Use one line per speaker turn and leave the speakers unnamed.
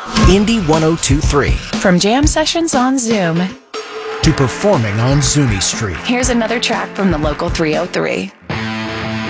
Indie 1023.
From jam sessions on Zoom
To performing on Zuni Street.
Here's another track from the local 303.